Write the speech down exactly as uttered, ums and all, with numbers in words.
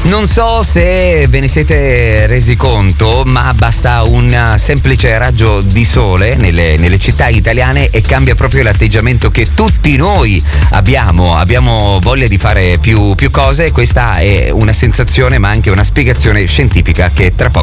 Non so se ve ne siete resi conto, ma basta un semplice raggio di sole nelle, nelle città italiane e cambia proprio l'atteggiamento che tutti noi abbiamo. Abbiamo voglia di fare più, più cose. Questa è una sensazione, ma anche una spiegazione scientifica che tra poco